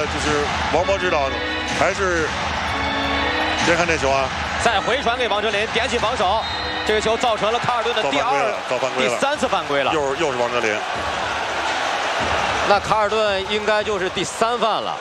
就是王博指导还是别看这球啊， 再回传给王哲林，点起防守，这个球造成了卡尔顿的第三次犯规了， 又是王哲林。 那卡尔顿应该就是第3犯了。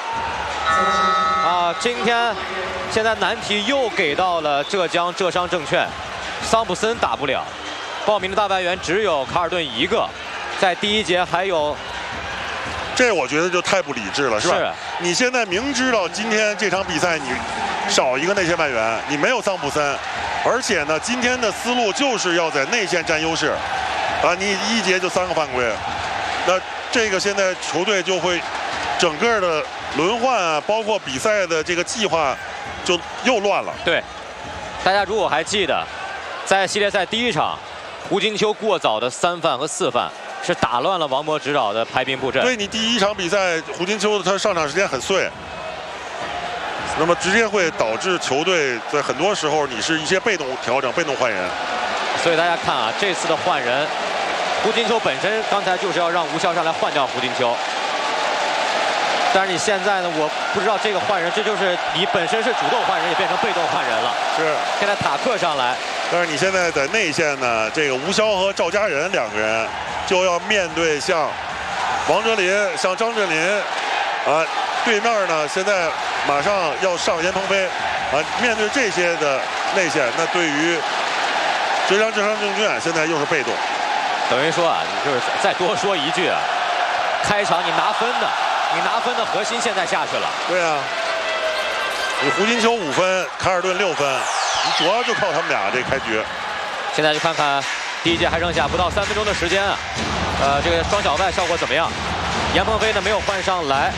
啊，现在难题又给到了浙商证券，桑普森打不了，报名的大外援只有卡尔顿一个，在第一节还有。 这我觉得就太不理智了，是吧？是。你现在明知道今天这场比赛你少一个内线外援，你没有桑普森，而且呢，今天的思路就是要在内线占优势，啊，你一节就3个犯规，那这个现在球队就会整个的轮换啊，包括比赛的这个计划就又乱了。 对，大家如果还记得，在系列赛第1场，胡金秋过早的3犯和4犯。 是打乱了王博指导的排兵布阵。 对你第1场比赛，胡金秋他上场时间很碎，那么直接会导致球队在很多时候你是一些被动调整、被动换人。 所以大家看啊，这次的换人，胡金秋本身刚才就是要让吴骁上来换掉胡金秋，但是你现在呢，我不知道这个换人，这就是你本身是主动换人，也变成被动换人了。 是。 现在塔克上来， 但是你现在在内线呢，这个吴骁和赵家人2个人。 就要面对像王哲林、像张镇麟，啊，对面呢现在马上要上严鹏飞，啊，面对这些的内线，那对于浙商证券现在又是被动。 等于说啊，你就是再多说一句啊，开场你拿分的核心现在下去了。 对啊，你胡金秋5分，卡尔顿6分，你主要就靠他们俩这开局。 现在就看看。 第一节还剩下不到3分钟的时间啊，这个双小外效果怎么样？严鹏飞呢没有换上来，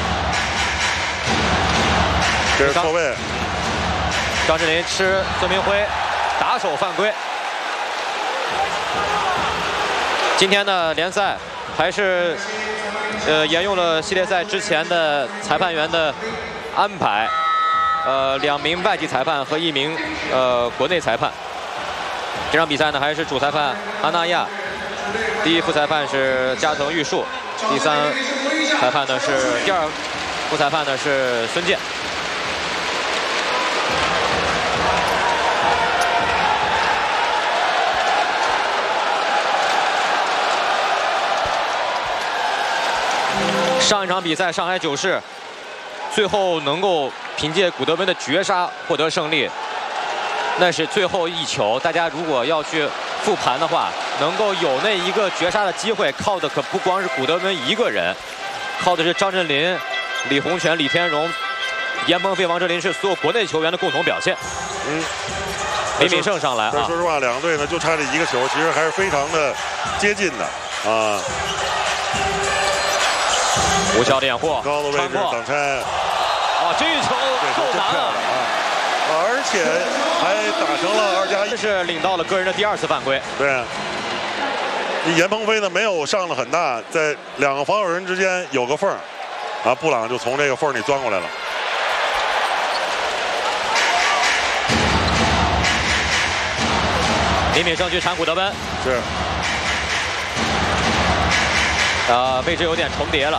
这是错位。 张镇麟吃孙明辉，打手犯规。今天的联赛还是沿用了系列赛之前的裁判员的安排，2名外籍裁判和1名国内裁判。 这场比赛呢，还是主裁判阿纳亚，第1副裁判是加藤玉树，第3裁判呢是第2副裁判呢是孙健。上一场比赛，上海九市最后能够凭借古德温的绝杀获得胜利。 那是最后1球，大家如果要去复盘的话，能够有那一个绝杀的机会，靠的可不光是古德温1个人，靠的是张镇麟、李洪权、李天荣、严鹏飞、王哲林，是所有国内球员的共同表现。李敏胜上来啊！ 说实话，2个队呢就差这1个球，其实还是非常的接近的啊。 吴骁的掩护， 高的位置挡拆。 啊，这一球够难了啊！而且还打成了2+1， 这是领到了个人的第2次犯规。 对，严鹏飞呢没有上了很大，在2个防守人之间有个缝儿，啊，布朗就从这个缝里钻过来了。 李敏胜去铲古德温， 是， 位置有点重叠了。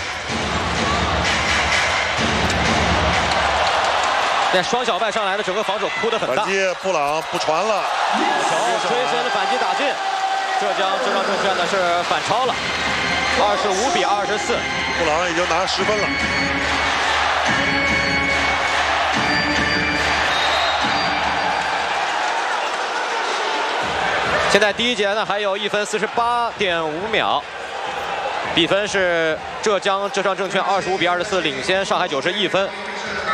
在双小外上来的整个防守哭得很大。 反击，布朗不传了， 球追身的反击打进，浙商证券呢是反超了，25比24， 布朗已经拿10分了。 现在第一节呢还有1分48.5秒，比分是浙商证券25比24领先上海九市1分。